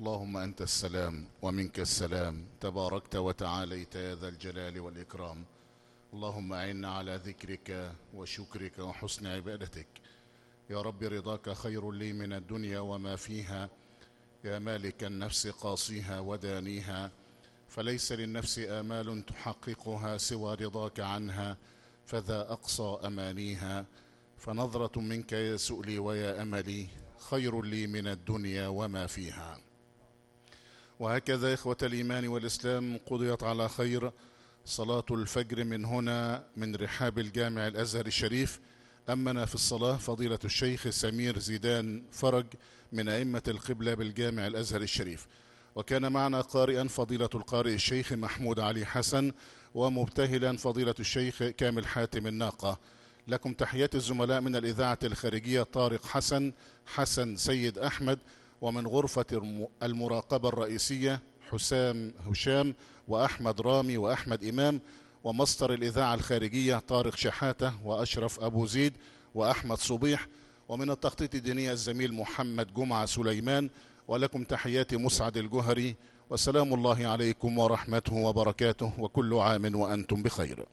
اللهم أنت السلام ومنك السلام، تباركت وتعاليت يا ذا الجلال والإكرام. اللهم أعنا على ذكرك وشكرك وحسن عبادتك. يا رب رضاك خير لي من الدنيا وما فيها، يا مالك النفس قاصيها ودانيها، فليس للنفس آمال تحققها سوى رضاك عنها، فذا أقصى أمانيها. فنظرة منك يا سؤلي ويا أملي خير لي من الدنيا وما فيها. وهكذا إخوة الإيمان والإسلام قضيت على خير صلاة الفجر من هنا من رحاب الجامع الأزهر الشريف. أمنا في الصلاة فضيلة الشيخ سمير زيدان فرج من أئمة القبلة بالجامع الأزهر الشريف، وكان معنا قارئا فضيلة القارئ الشيخ محمود علي حسن، ومبتهلا فضيلة الشيخ كامل حاتم الناقة. لكم تحيات الزملاء من الإذاعة الخارجية طارق حسن سيد أحمد، ومن غرفة المراقبة الرئيسية حسام هشام وأحمد رامي وأحمد إمام، ومصدر الإذاعة الخارجية طارق شحاتة وأشرف أبو زيد وأحمد صبيح، ومن التخطيط الديني الزميل محمد جمعة سليمان. ولكم تحياتي مسعد الجهري، وسلام الله عليكم ورحمته وبركاته، وكل عام وأنتم بخير.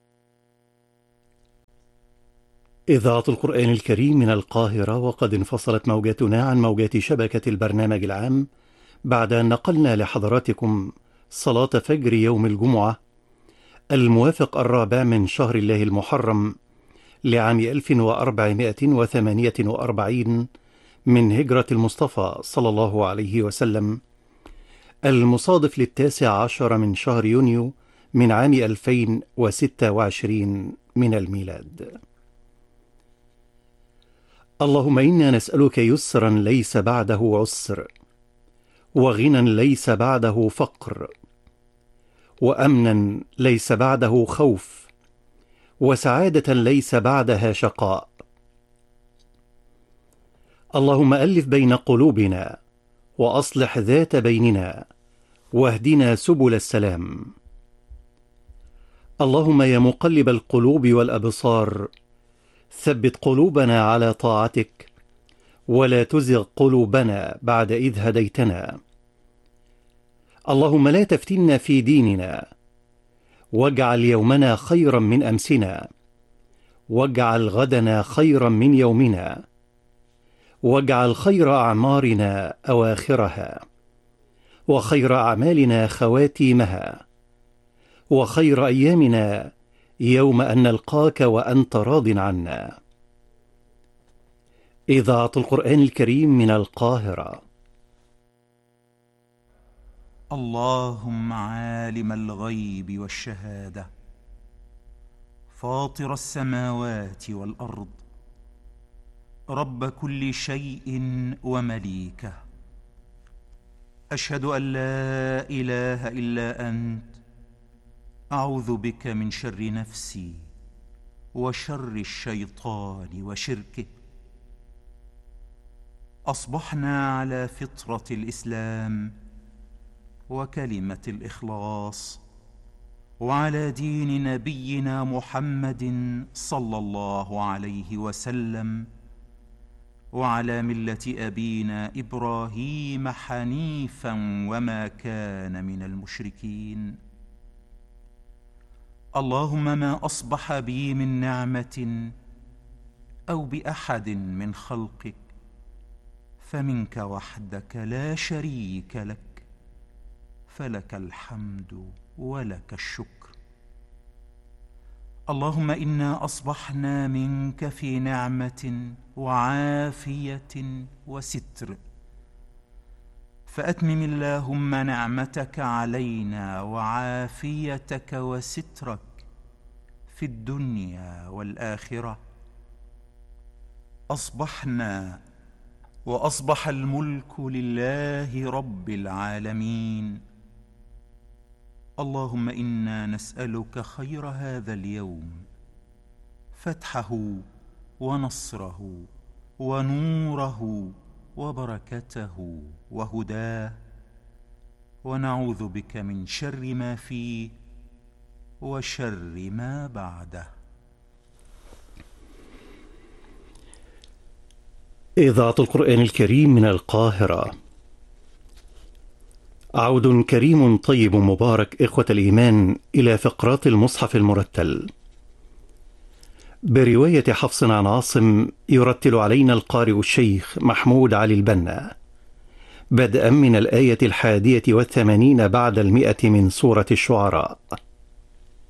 إذاعة القرآن الكريم من القاهرة، وقد انفصلت موجاتنا عن موجات شبكة البرنامج العام بعد أن نقلنا لحضراتكم صلاة فجر يوم الجمعة الموافق 4 من شهر الله المحرم لعام 1448 من هجرة المصطفى صلى الله عليه وسلم، المصادف ل19 من شهر يونيو من عام 2026 من الميلاد. اللهم إنا نسألك يسرا ليس بعده عسر، وغنى ليس بعده فقر، وأمنا ليس بعده خوف، وسعادة ليس بعدها شقاء. اللهم ألف بين قلوبنا، وأصلح ذات بيننا، واهدنا سبل السلام. اللهم يا مقلب القلوب والأبصار، ثبت قلوبنا على طاعتك، ولا تزغ قلوبنا بعد إذ هديتنا. اللهم لا تفتنا في ديننا، واجعل يومنا خيرا من أمسنا، واجعل غدنا خيرا من يومنا، واجعل خير أعمارنا أواخرها، وخير أعمالنا خواتيمها، وخير أيامنا يوم أن نلقاك وأنت راض عنا. إذاعة القرآن الكريم من القاهرة. اللهم عالم الغيب والشهادة، فاطر السماوات والأرض، رب كل شيء ومليكه، أشهد أن لا إله إلا أنت، أعوذ بك من شر نفسي وشر الشيطان وشركه. أصبحنا على فطرة الإسلام وكلمة الإخلاص، وعلى دين نبينا محمد صلى الله عليه وسلم، وعلى ملة أبينا إبراهيم حنيفا وما كان من المشركين. اللهم ما أصبح بي من نعمة أو بأحد من خلقك فمنك وحدك لا شريك لك، فلك الحمد ولك الشكر. اللهم إنا أصبحنا منك في نعمة وعافية وستر، فأتمم اللهم نعمتك علينا وعافيتك وسترك في الدنيا والآخرة. أصبحنا وأصبح الملك لله رب العالمين. اللهم إنا نسألك خير هذا اليوم، فتحه ونصره ونوره وبركته وهداه، ونعوذ بك من شر ما فيه وشر ما بعده. إذاعة القرآن الكريم من القاهرة. عود كريم طيب مبارك إخوة الإيمان إلى فقرات المصحف المرتل. برواية حفص عن عاصم يرتل علينا القارئ الشيخ محمود علي البنا، بدءا من الآية 81 بعد 100 من سورة الشعراء.